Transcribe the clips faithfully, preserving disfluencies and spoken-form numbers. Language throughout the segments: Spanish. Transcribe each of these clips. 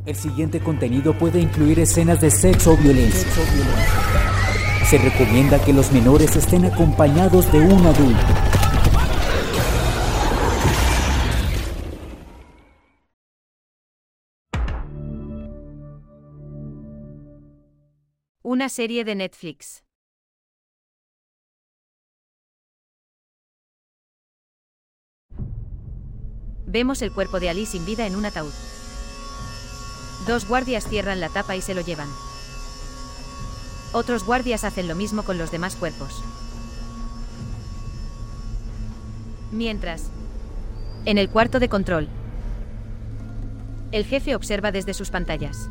El siguiente contenido puede incluir escenas de sexo o violencia. Se recomienda que los menores estén acompañados de un adulto. Una serie de Netflix. Vemos el cuerpo de Ali sin vida en un ataúd. Dos guardias cierran la tapa y se lo llevan. Otros guardias hacen lo mismo con los demás cuerpos. Mientras, en el cuarto de control, el jefe observa desde sus pantallas.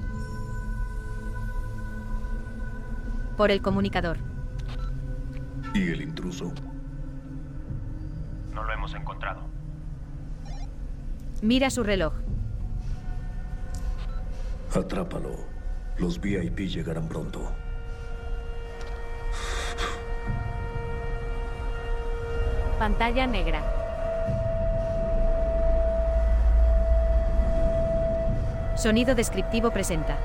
Por el comunicador. ¿Y el intruso? No lo hemos encontrado. Mira su reloj. Atrápalo. Los V I P llegarán pronto. Pantalla negra. Sonido descriptivo presenta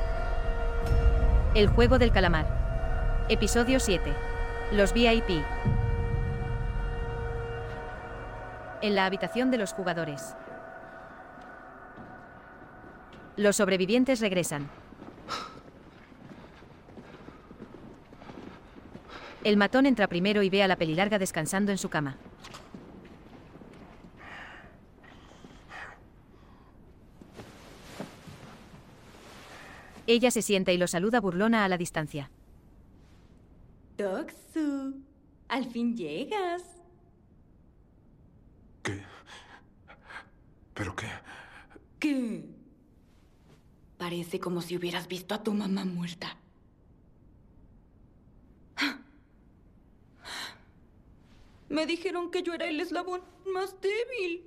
El juego del calamar. Episodio siete. Los V I P. En la habitación de los jugadores. Los sobrevivientes regresan. El matón entra primero y ve a la pelilarga descansando en su cama. Ella se sienta y lo saluda burlona a la distancia. Doksu, al fin llegas. ¿Qué? ¿Pero qué? ¿Qué? Parece como si hubieras visto a tu mamá muerta. Me dijeron que yo era el eslabón más débil.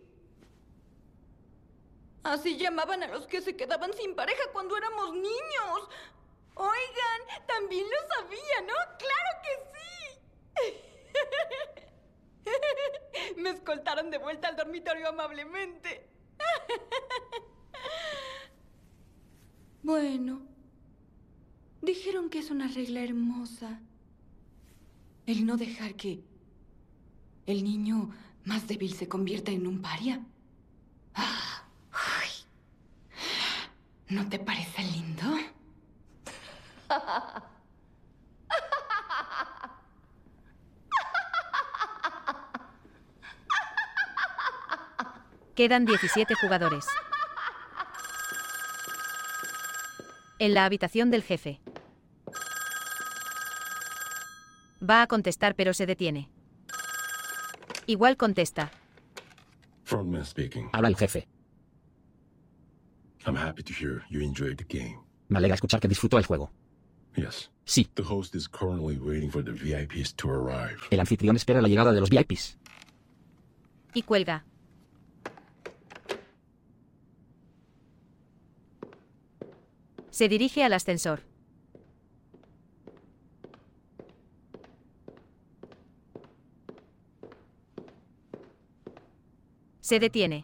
Así llamaban a los que se quedaban sin pareja cuando éramos niños. Oigan, también lo sabía, ¿no? ¡Claro que sí! Me escoltaron de vuelta al dormitorio amablemente. Bueno, dijeron que es una regla hermosa. El no dejar que el niño más débil se convierta en un paria. Ah, ay. ¿No te parece lindo? Quedan diecisiete jugadores. En la habitación del jefe. Va a contestar pero se detiene. Igual contesta. Frontman speaking. Habla el jefe. I'm happy to hear you enjoyed the game. Me alegra escuchar que disfrutó el juego. Yes. Sí. The host is currently waiting for the V I Ps to arrive. El anfitrión espera la llegada de los V I Ps. Y cuelga. Se dirige al ascensor. Se detiene.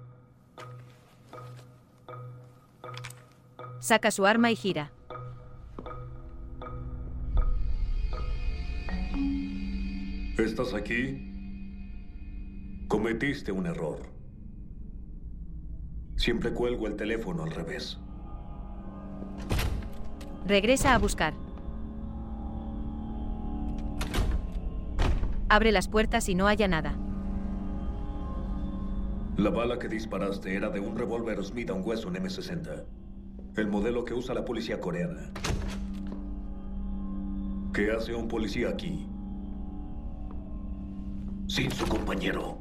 Saca su arma y gira. ¿Estás aquí? Cometiste un error. Siempre cuelgo el teléfono al revés. Regresa a buscar. Abre las puertas y no halla nada. La bala que disparaste era de un revólver Smith and Wesson M sesenta. El modelo que usa la policía coreana. ¿Qué hace un policía aquí? Sin su compañero.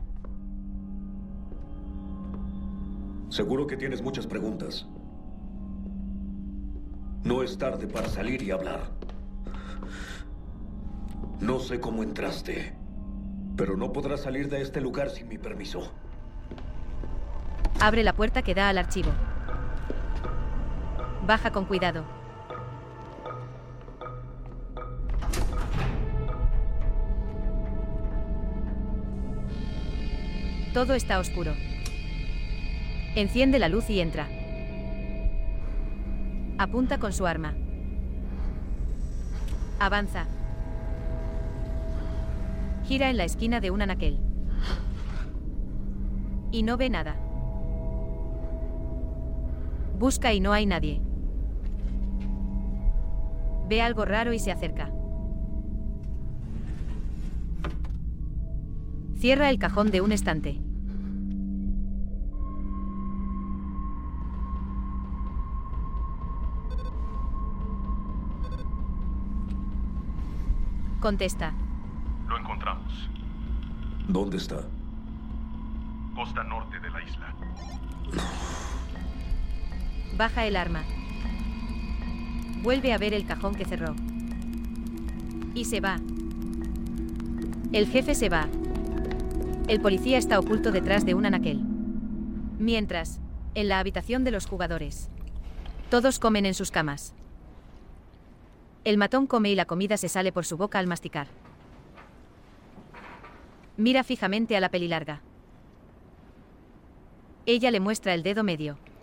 Seguro que tienes muchas preguntas. No es tarde para salir y hablar. No sé cómo entraste, pero no podrás salir de este lugar sin mi permiso. Abre la puerta que da al archivo. Baja con cuidado. Todo está oscuro. Enciende la luz y entra. Apunta con su arma. Avanza. Gira en la esquina de un anaquel. Y no ve nada. Busca y no hay nadie. Ve algo raro y se acerca. Cierra el cajón de un estante. Contesta. Lo encontramos. ¿Dónde está? Costa norte de la isla. Baja el arma. Vuelve a ver el cajón que cerró. Y se va. El jefe se va. El policía está oculto detrás de un anaquel. Mientras, en la habitación de los jugadores. Todos comen en sus camas. El matón come y la comida se sale por su boca al masticar. Mira fijamente a la pelilarga. Ella le muestra el dedo medio.